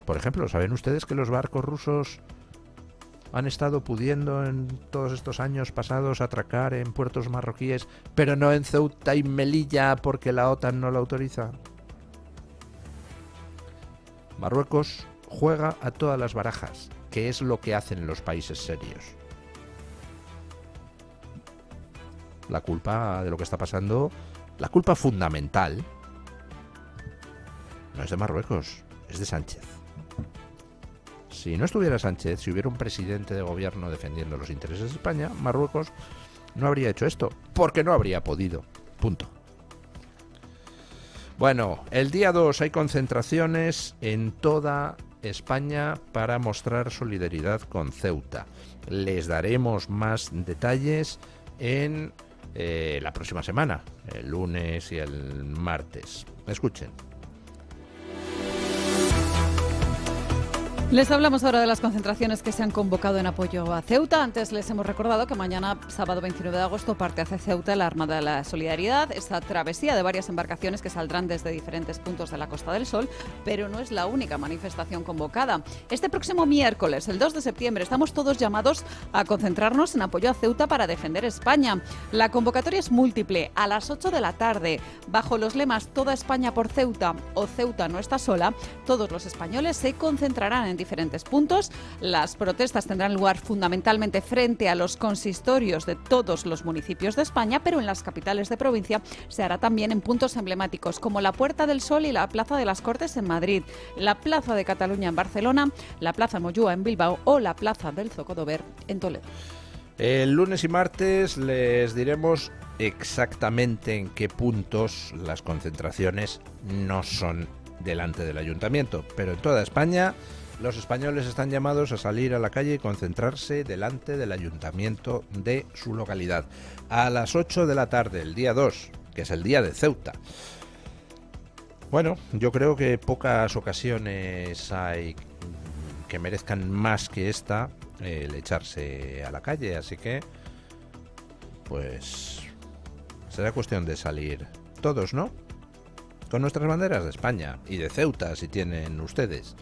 Por ejemplo, ¿saben ustedes que los barcos rusos han estado pudiendo en todos estos años pasados atracar en puertos marroquíes, pero no en Ceuta y Melilla porque la OTAN no lo autoriza? Marruecos juega a todas las barajas, que es lo que hacen los países serios. La culpa de lo que está pasando, la culpa fundamental, no es de Marruecos, es de Sánchez. Si no estuviera Sánchez, si hubiera un presidente de gobierno defendiendo los intereses de España, Marruecos no habría hecho esto, porque no habría podido. Punto. Bueno, el día 2 hay concentraciones en toda España para mostrar solidaridad con Ceuta. Les daremos más detalles en la próxima semana, el lunes y el martes. Escuchen. Les hablamos ahora de las concentraciones que se han convocado en apoyo a Ceuta. Antes les hemos recordado que mañana, sábado 29 de agosto, parte hacia Ceuta la Armada de la Solidaridad, esta travesía de varias embarcaciones que saldrán desde diferentes puntos de la Costa del Sol, pero no es la única manifestación convocada. Este próximo miércoles, el 2 de septiembre, estamos todos llamados a concentrarnos en apoyo a Ceuta para defender España. La convocatoria es múltiple, a las 8 de la tarde, bajo los lemas Toda España por Ceuta o Ceuta no está sola. Todos los españoles se concentrarán en diferentes puntos. Las protestas tendrán lugar fundamentalmente frente a los consistorios de todos los municipios de España, pero en las capitales de provincia se hará también en puntos emblemáticos como la Puerta del Sol y la Plaza de las Cortes en Madrid, la Plaza de Cataluña en Barcelona, la Plaza Moyúa en Bilbao o la Plaza del Zocodover en Toledo. El lunes y martes les diremos exactamente en qué puntos las concentraciones no son delante del ayuntamiento, pero en toda España los españoles están llamados a salir a la calle y concentrarse delante del ayuntamiento de su localidad. A las 8 de la tarde, el día 2, que es el día de Ceuta. Bueno, yo creo que pocas ocasiones hay que merezcan más que esta el echarse a la calle, así que pues será cuestión de salir todos, ¿no? Con nuestras banderas de España y de Ceuta, si tienen ustedes.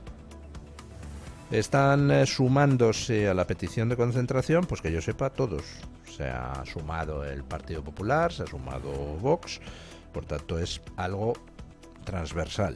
Están sumándose a la petición de concentración, pues que yo sepa, todos. Se ha sumado el Partido Popular, se ha sumado Vox, por tanto es algo transversal.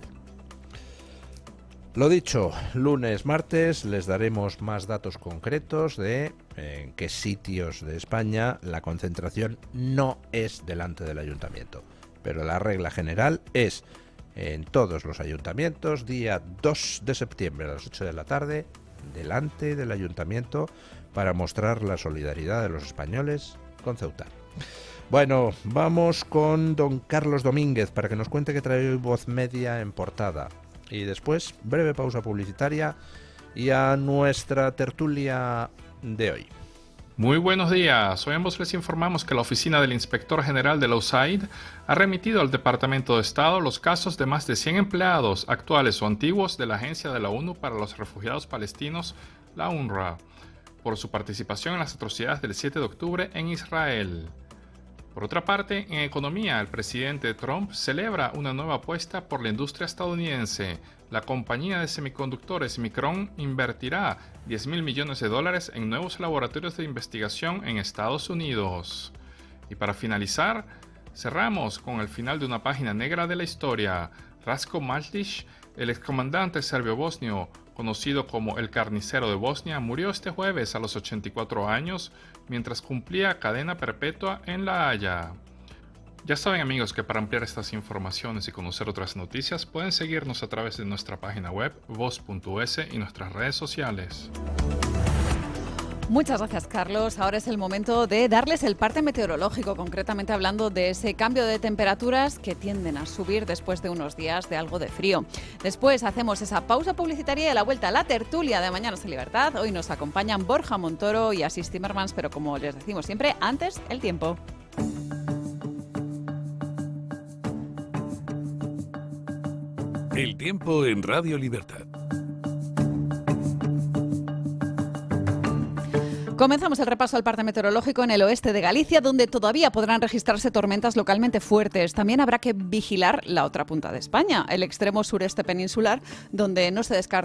Lo dicho, lunes, martes les daremos más datos concretos de en qué sitios de España la concentración no es delante del ayuntamiento. Pero la regla general es en todos los ayuntamientos, día 2 de septiembre a las 8 de la tarde, delante del ayuntamiento para mostrar la solidaridad de los españoles con Ceuta. Bueno, vamos con don Carlos Domínguez para que nos cuente qué trae hoy Voz Media en portada. Y después, breve pausa publicitaria y a nuestra tertulia de hoy. Muy buenos días. Hoy en Voz les informamos que la oficina del Inspector General de la USAID ha remitido al Departamento de Estado los casos de más de 100 empleados actuales o antiguos de la Agencia de la ONU para los Refugiados Palestinos, la UNRWA, por su participación en las atrocidades del 7 de octubre en Israel. Por otra parte, en economía, el presidente Trump celebra una nueva apuesta por la industria estadounidense. La compañía de semiconductores Micron invertirá $10,000 millones en nuevos laboratorios de investigación en Estados Unidos. Y para finalizar, cerramos con el final de una página negra de la historia. Ratko Mladic, el excomandante serbio-bosnio, conocido como el Carnicero de Bosnia, murió este jueves a los 84 años mientras cumplía cadena perpetua en La Haya. Ya saben, amigos, que para ampliar estas informaciones y conocer otras noticias pueden seguirnos a través de nuestra página web voz.us y nuestras redes sociales. Muchas gracias, Carlos. Ahora es el momento de darles el parte meteorológico, concretamente hablando de ese cambio de temperaturas que tienden a subir después de unos días de algo de frío. Después hacemos esa pausa publicitaria y a la vuelta a la tertulia de Mañanas en Libertad. Hoy nos acompañan Borja Montoro y Asís Timmermans, pero como les decimos siempre, antes el tiempo. El tiempo en Radio Libertad. Comenzamos el repaso al parte meteorológico en el oeste de Galicia, donde todavía podrán registrarse tormentas localmente fuertes. También habrá que vigilar la otra punta de España, el extremo sureste peninsular, donde no se descarta